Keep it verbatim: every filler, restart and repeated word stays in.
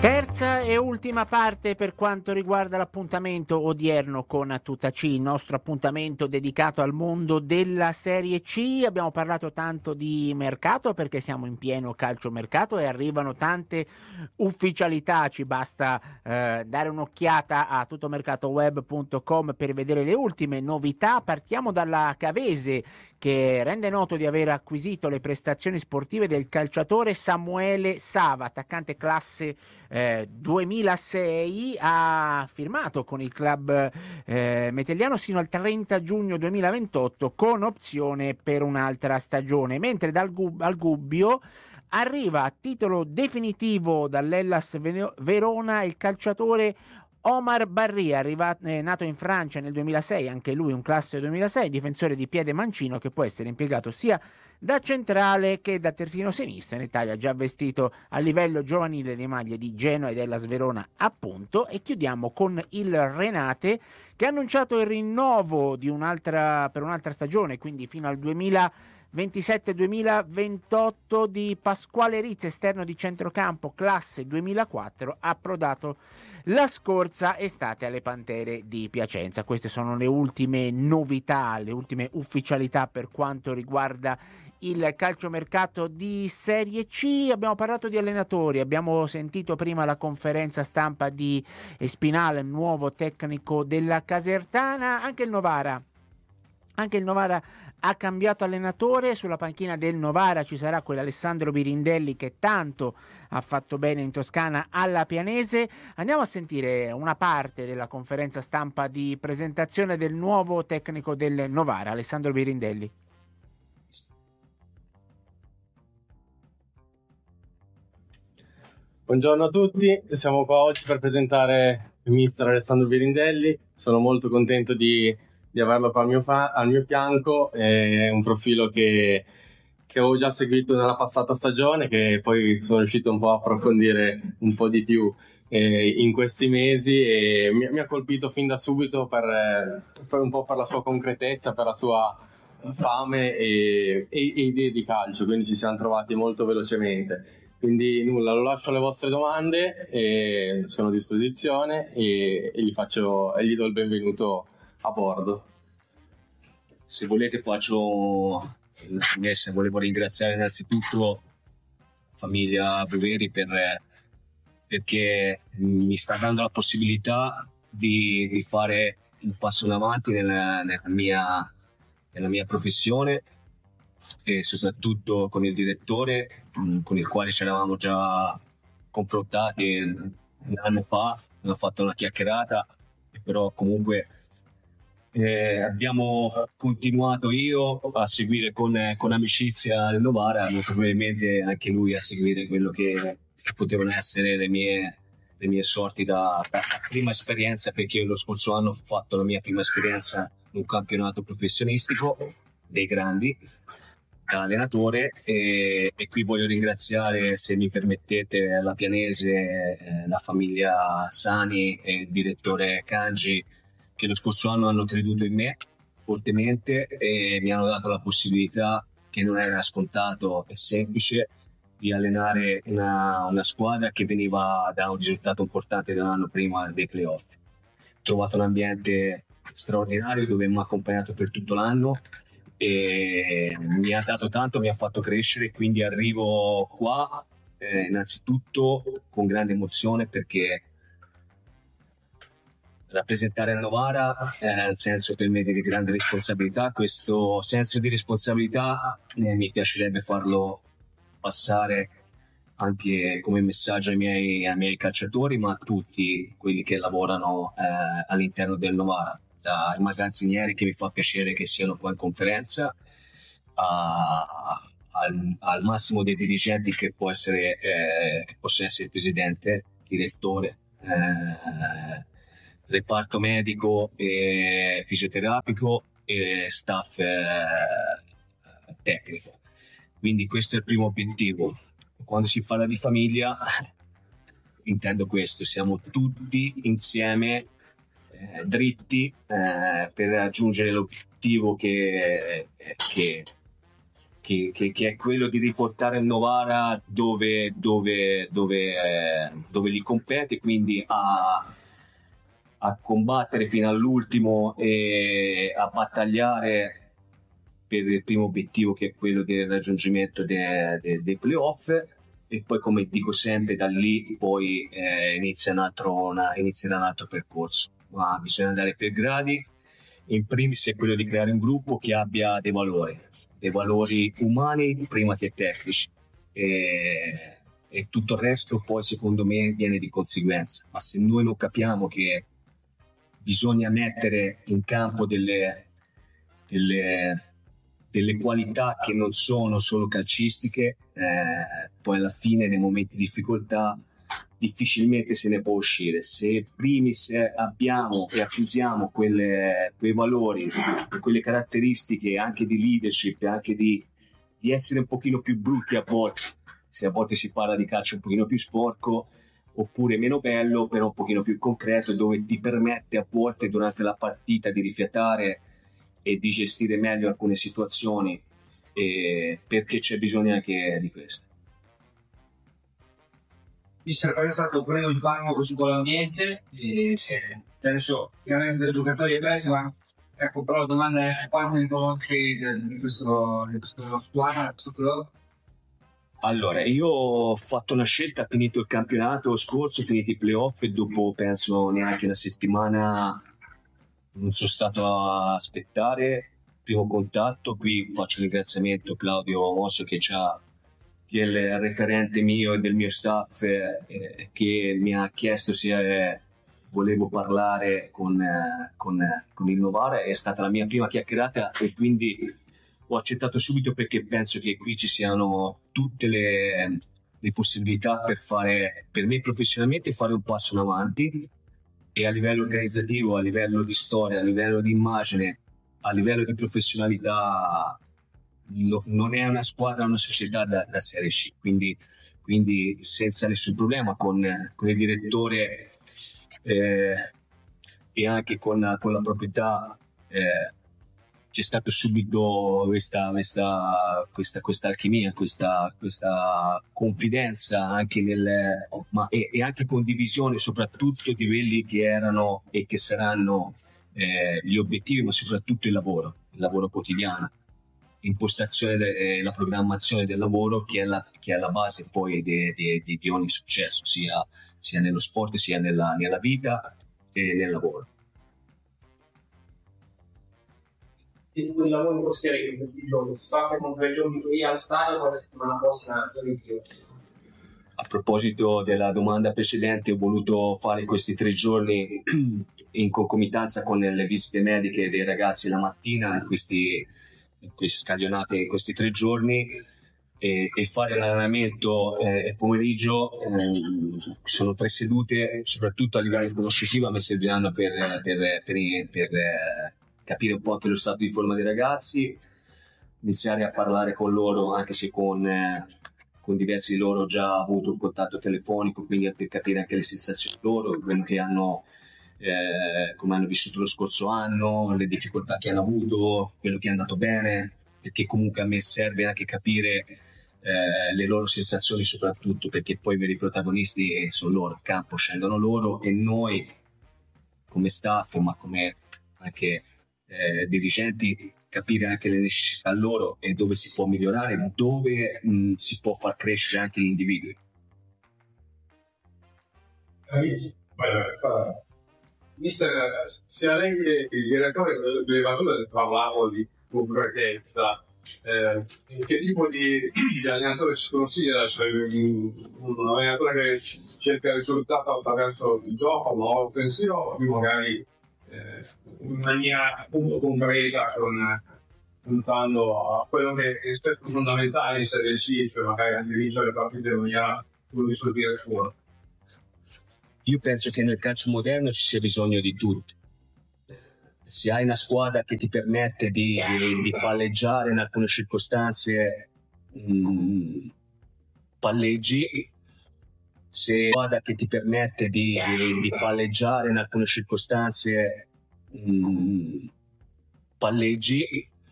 Terza e ultima parte per quanto riguarda l'appuntamento odierno con Tutta C, il nostro appuntamento dedicato al mondo della Serie C. Abbiamo parlato tanto di mercato perché siamo in pieno calciomercato e arrivano tante ufficialità. Ci basta eh, dare un'occhiata a tuttomercatoweb punto com per vedere le ultime novità. Partiamo dalla Cavese, che rende noto di aver acquisito le prestazioni sportive del calciatore Samuele Sava, attaccante classe eh, duemilasei. Ha firmato con il club eh, metelliano sino al trenta giugno duemilaventotto con opzione per un'altra stagione, mentre dal Gub- al Gubbio arriva a titolo definitivo dall'Hellas Verona il calciatore Omar Barria, arrivato, eh, nato in Francia nel duemilasei, anche lui un classe duemilasei, difensore di piede mancino che può essere impiegato sia da centrale che da terzino sinistro. In Italia già vestito a livello giovanile le maglie di Genoa e della Sverona appunto. E chiudiamo con il Renate, che ha annunciato il rinnovo di un'altra, per un'altra stagione, quindi fino al duemilaventisette duemilaventotto, di Pasquale Rizzi, esterno di centrocampo classe duemilaquattro, approdato la scorsa estate alle Pantere di Piacenza. Queste sono le ultime novità, le ultime ufficialità per quanto riguarda il calciomercato di Serie C. Abbiamo parlato di allenatori, abbiamo sentito prima la conferenza stampa di Spinale, nuovo tecnico della Casertana. Anche il Novara Anche il Novara ha cambiato allenatore. Sulla panchina del Novara ci sarà quell'Alessandro Birindelli che tanto ha fatto bene in Toscana alla Pianese. Andiamo a sentire una parte della conferenza stampa di presentazione del nuovo tecnico del Novara, Alessandro Birindelli. Buongiorno a tutti, siamo qua oggi per presentare il mister Alessandro Birindelli. Sono molto contento di, di averlo qua al mio, fa- al mio fianco. È un profilo che, che avevo già seguito nella passata stagione, che poi sono riuscito un po' a approfondire un po' di più eh, in questi mesi, e mi, mi ha colpito fin da subito per, per un po' per la sua concretezza, per la sua fame e, e, e idee di calcio, quindi ci siamo trovati molto velocemente. Quindi nulla, lo lascio alle vostre domande e sono a disposizione, e, e gli faccio e gli do il benvenuto a bordo. Se volete faccio se volevo ringraziare innanzitutto famiglia Bruveri per, perché mi sta dando la possibilità di, di fare un passo in avanti nella, nella, mia, nella mia professione, e soprattutto con il direttore con il quale ci eravamo già confrontati un anno fa. Abbiamo fatto una chiacchierata, però comunque eh, abbiamo continuato io a seguire con, con amicizia il Novara, molto probabilmente anche lui a seguire quello che potevano essere le mie, le mie sorti da, da prima esperienza, perché io lo scorso anno ho fatto la mia prima esperienza in un campionato professionistico dei grandi da allenatore, e, e qui voglio ringraziare, se mi permettete, la Pianese, eh, la famiglia Sani e il direttore Kanji, che lo scorso anno hanno creduto in me fortemente e mi hanno dato la possibilità, che non era scontato e semplice, di allenare una, una squadra che veniva da un risultato importante dell'anno prima dei playoff. Ho trovato un ambiente straordinario dove mi ha accompagnato per tutto l'anno e mi ha dato tanto, mi ha fatto crescere, quindi arrivo qua eh, innanzitutto con grande emozione, perché rappresentare il Novara è un senso per me di grande responsabilità. Questo senso di responsabilità eh, mi piacerebbe farlo passare anche come messaggio ai miei, ai miei calciatori, ma a tutti quelli che lavorano eh, all'interno del Novara, dai magazzinieri, che mi fa piacere che siano qua in conferenza, a, al, al massimo dei dirigenti, che può essere eh, che possa essere il presidente, direttore, eh, reparto medico e fisioterapico e staff eh, tecnico. Quindi questo è il primo obiettivo. Quando si parla di famiglia intendo questo: siamo tutti insieme eh, dritti eh, per raggiungere l'obiettivo che, che, che, che, che è quello di riportare il Novara dove, dove, dove, eh, dove gli compete, quindi a, a combattere fino all'ultimo e a battagliare per il primo obiettivo, che è quello del raggiungimento dei, dei, dei playoff. E poi, come dico sempre, da lì poi eh, inizia, un altro, una, inizia un altro percorso, ma bisogna andare per gradi. In primis è quello di creare un gruppo che abbia dei valori, dei valori umani prima che tecnici, e, e tutto il resto poi secondo me viene di conseguenza. Ma se noi non capiamo che bisogna mettere in campo delle, delle delle qualità che non sono solo calcistiche, eh, poi alla fine nei momenti di difficoltà difficilmente se ne può uscire. Se primis abbiamo e acquisiamo quelle, quei valori, quelle caratteristiche anche di leadership, anche di, di essere un pochino più brutti a volte, se a volte si parla di calcio un pochino più sporco, oppure meno bello però un pochino più concreto, dove ti permette a volte durante la partita di rifiatare e di gestire meglio alcune situazioni, eh, perché c'è bisogno anche di questo. Mister, è stato un primo impegno così con l'ambiente, e penso che ovviamente i giocatori è bello, ma ecco, però la domanda è quanto ne conosci di questo, di questo squadra, questo club? Allora, io ho fatto una scelta, ho finito il campionato scorso, ho finito i playoff e dopo penso neanche una settimana non sono stato a aspettare. Primo contatto, qui faccio un ringraziamento a Claudio Mosso che, c'ha, che è il referente mio e del mio staff, eh, che mi ha chiesto se eh, volevo parlare con, eh, con, con il Novara. È stata la mia prima chiacchierata e quindi ho accettato subito, perché penso che qui ci siano tutte le, le possibilità per fare, per me professionalmente, fare un passo in avanti, e a livello organizzativo, a livello di storia, a livello di immagine, a livello di professionalità, no, non è una squadra, una società da, da Serie C, quindi, quindi senza nessun problema con, con il direttore eh, e anche con, con la proprietà eh, c'è stata subito questa, questa, questa, questa alchimia, questa, questa confidenza anche nel, ma, e, e anche condivisione soprattutto di quelli che erano e che saranno eh, gli obiettivi, ma soprattutto il lavoro, il lavoro quotidiano, impostazione e la programmazione del lavoro che è la, che è la base poi di, di, di, di ogni successo, sia, sia nello sport, sia nella, nella vita e nel lavoro. Il lavoro in Costa Rica in questi giorni, si fa con tre giorni qui al stadio, poi la settimana prossima in ritiro. A proposito della domanda precedente, ho voluto fare questi tre giorni in concomitanza con le visite mediche dei ragazzi la mattina, in questi, in queste stagionate in questi tre giorni, e, e fare l'allenamento eh, pomeriggio. Eh, sono tre sedute, soprattutto a livello conoscitivo, mi serviranno per, per, per, per, per eh, capire un po' anche lo stato di forma dei ragazzi, iniziare a parlare con loro, anche se con, eh, con diversi di loro ho già avuto un contatto telefonico, quindi per capire anche le sensazioni loro, quello che hanno, eh, come hanno vissuto lo scorso anno, le difficoltà che hanno avuto, quello che è andato bene, perché comunque a me serve anche capire eh, le loro sensazioni, soprattutto perché poi i veri protagonisti sono loro, in campo scendono loro, e noi come staff, ma come anche Eh, dirigenti, capire anche le necessità loro e dove si può migliorare, dove mh, si può far crescere anche gli individui. Mister, sia lei che il direttore dell'allenatore parlavo di concretezza, eh, che tipo di, di allenatore si considera? Cioè, un allenatore che cerca il risultato attraverso il gioco, ma offensivo, magari Eh, in maniera appunto concreta, con, puntando a quello che è spesso fondamentale in Serie C, cioè magari anche vincere le partite in maniera più risolvere fuori. Io penso che nel calcio moderno ci sia bisogno di tutto. Se hai una squadra che ti permette di, di, di palleggiare in alcune circostanze, mh, palleggi. Se una squadra che ti permette di, di, di palleggiare in alcune circostanze, mh, palleggi.